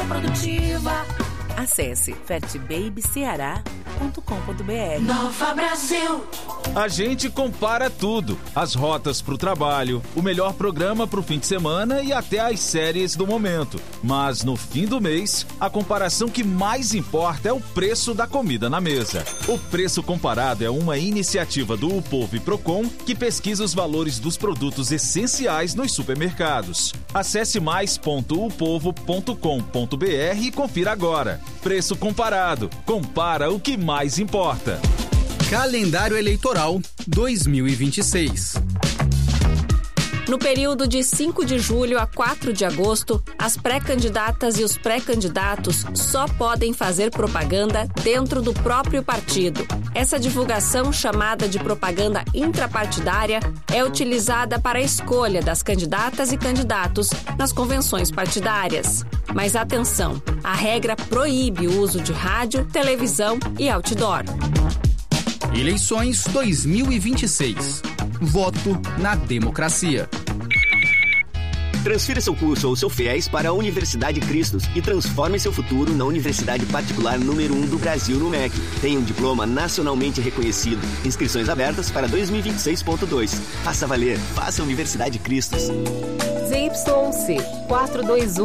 produtiva. Acesse fertbabyceará.com.br. Nova Brasil. A gente compara tudo. As rotas para o trabalho, o melhor programa para o fim de semana e até as séries do momento. Mas no fim do mês, a comparação que mais importa é o preço da comida na mesa. O Preço Comparado é uma iniciativa do UPOV e Procon que pesquisa os valores dos produtos essenciais nos supermercados. Acesse mais.upovo.com.br e confira agora. Preço Comparado. Compara o que mais importa. Calendário Eleitoral 2026. No período de 5 de julho a 4 de agosto, as pré-candidatas e os pré-candidatos só podem fazer propaganda dentro do próprio partido. Essa divulgação, chamada de propaganda intrapartidária, é utilizada para a escolha das candidatas e candidatos nas convenções partidárias. Mas atenção, a regra proíbe o uso de rádio, televisão e outdoor. Eleições 2026. Voto na democracia. Transfira seu curso ou seu FIES para a Universidade Cristos e transforme seu futuro na universidade particular número 1 do Brasil no MEC. Tem um diploma nacionalmente reconhecido. Inscrições abertas para 2026.2. Faça valer. Faça Universidade Cristos. ZYC 421